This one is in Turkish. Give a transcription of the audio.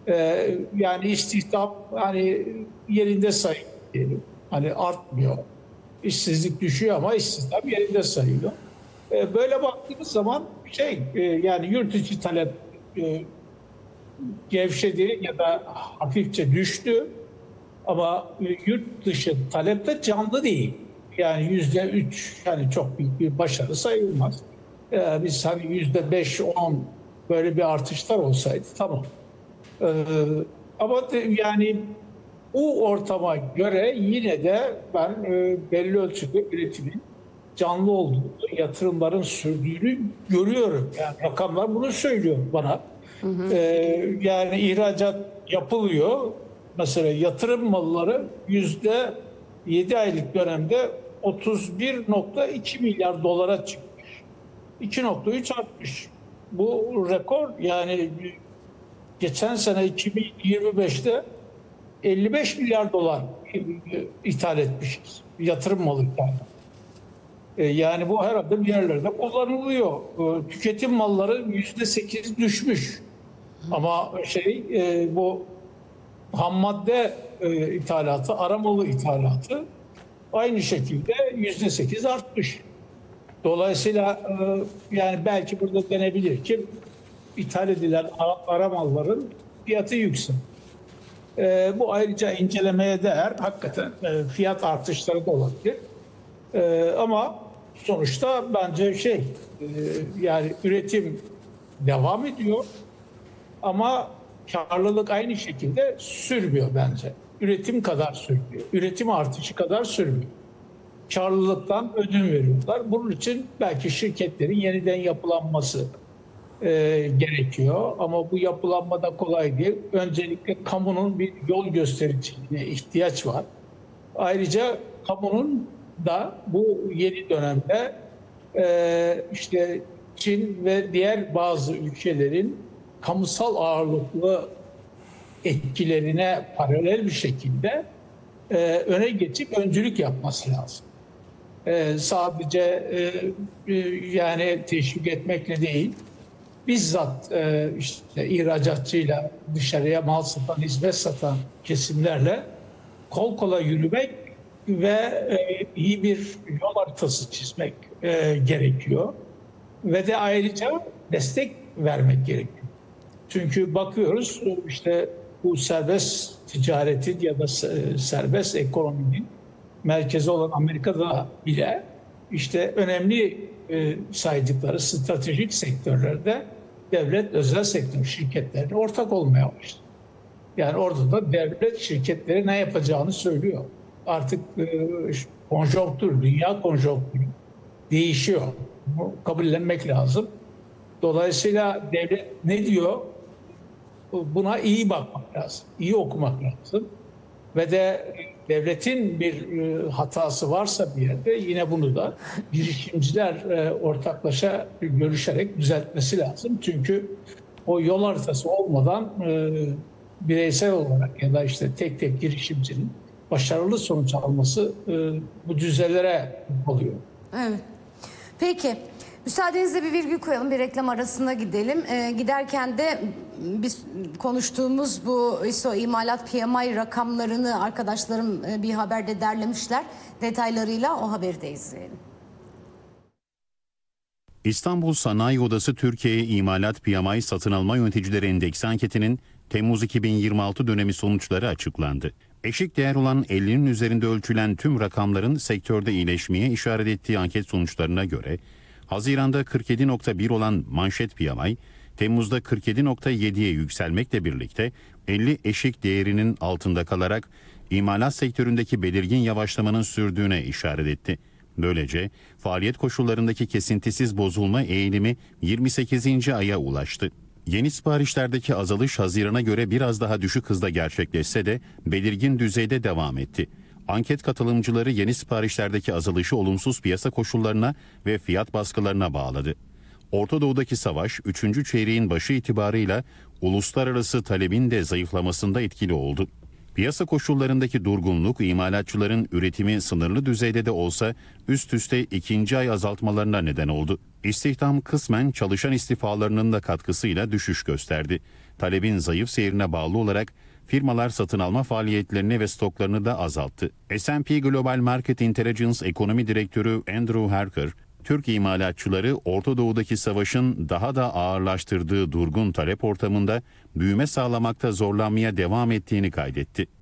Yani istihdam hani yerinde sayılıyor diyelim. Hani artmıyor. İşsizlik düşüyor ama istihdam yerinde sayılıyor. Böyle baktığımız zaman yani yurt içi talep gevşedi ya da hafifçe düştü. Ama yurt dışı talep de canlı değil. Yani %3 yani çok büyük bir başarı sayılmaz. Biz hani %5-10 böyle bir artışlar olsaydı tamam. Ee, ama yani bu ortama göre yine de ben belli ölçüde üretimin canlı olduğunu, yatırımların sürdüğünü görüyorum. Yani rakamlar bunu söylüyor bana. Yani ihracat yapılıyor. Mesela yatırım malları %7 aylık dönemde 31,2 milyar dolara çıkmış. 2,3 artmış. Bu rekor yani geçen sene 2025'te 55 milyar dolar ithal etmişiz. Yatırım malı ithal. Yani bu herhalde bir yerlerde kullanılıyor. Tüketim malları %8 düşmüş. Ama bu ham madde ithalatı, aramalı ithalatı aynı şekilde %8 artmış. Dolayısıyla yani belki burada denebilir ki ithal edilen aramalların fiyatı yüksek. Bu ayrıca incelemeye değer. Hakikaten fiyat artışları da olabilir. Ama sonuçta bence yani üretim devam ediyor. Ama karlılık aynı şekilde sürmüyor bence. Üretim kadar sürmüyor. Üretim artışı kadar sürmüyor. Karlılıktan ödün veriyorlar. Bunun için belki şirketlerin yeniden yapılanması gerekiyor. Ama bu yapılanma da kolay değil. Öncelikle kamunun bir yol göstericiliğine ihtiyaç var. Ayrıca kamunun da bu yeni dönemde işte Çin ve diğer bazı ülkelerin kamusal ağırlıklı etkilerine paralel bir şekilde öne geçip öncülük yapması lazım. Sadece yani teşvik etmekle değil, bizzat işte ihracatçıyla dışarıya mal satan, hizmet satan kesimlerle kol kola yürümek ve iyi bir yol haritası çizmek gerekiyor. Ve de ayrıca destek vermek gerekiyor. Çünkü bakıyoruz işte bu serbest ticaretin ya da serbest ekonominin merkezi olan Amerika'da bile işte önemli saydıkları stratejik sektörlerde devlet özel sektör şirketlerine ortak olmaya başladı. Yani orada da devlet şirketleri ne yapacağını söylüyor. Artık konjonktür, dünya konjonktürü değişiyor. Bunu kabullenmek lazım. Dolayısıyla devlet ne diyor? Buna iyi bakmak lazım, iyi okumak lazım. Ve de devletin bir hatası varsa bir yerde yine bunu da girişimciler ortaklaşa görüşerek düzeltmesi lazım. Çünkü o yol haritası olmadan bireysel olarak ya da işte tek tek girişimcinin başarılı sonuç alması bu düzeylere oluyor. Evet. Peki. Müsaadenizle bir virgül koyalım, bir reklam arasına gidelim. Giderken de biz konuştuğumuz bu ISO imalat PMI rakamlarını arkadaşlarım bir haberde derlemişler. Detaylarıyla o haberi de izleyelim. İstanbul Sanayi Odası Türkiye İmalat PMI Satın Alma Yöneticileri Endeksi anketinin Temmuz 2026 dönemi sonuçları açıklandı. Eşik değer olan 50'nin üzerinde ölçülen tüm rakamların sektörde iyileşmeye işaret ettiği anket sonuçlarına göre Haziran'da 47,1 olan manşet PMI, Temmuz'da 47,7'ye yükselmekle birlikte 50 eşik değerinin altında kalarak imalat sektöründeki belirgin yavaşlamanın sürdüğüne işaret etti. Böylece faaliyet koşullarındaki kesintisiz bozulma eğilimi 28. aya ulaştı. Yeni siparişlerdeki azalış Haziran'a göre biraz daha düşük hızda gerçekleşse de belirgin düzeyde devam etti. Anket katılımcıları yeni siparişlerdeki azalışı olumsuz piyasa koşullarına ve fiyat baskılarına bağladı. Orta Doğu'daki savaş 3. çeyreğin başı itibarıyla uluslararası talebin de zayıflamasında etkili oldu. Piyasa koşullarındaki durgunluk imalatçıların üretimi sınırlı düzeyde de olsa üst üste ikinci ay azaltmalarına neden oldu. İstihdam kısmen çalışan istifalarının da katkısıyla düşüş gösterdi. Talebin zayıf seyrine bağlı olarak firmalar satın alma faaliyetlerini ve stoklarını da azalttı. S&P Global Market Intelligence Ekonomi Direktörü Andrew Harker, Türk imalatçıları Orta Doğu'daki savaşın daha da ağırlaştırdığı durgun talep ortamında büyüme sağlamakta zorlanmaya devam ettiğini kaydetti.